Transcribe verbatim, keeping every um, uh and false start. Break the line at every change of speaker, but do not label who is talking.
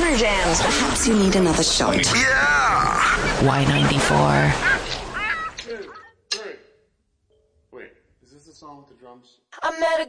Summer Jams. Perhaps you need another shot.
Yeah!
Y ninety-four.
Two, three. Wait, is this the song with the drums?
I met a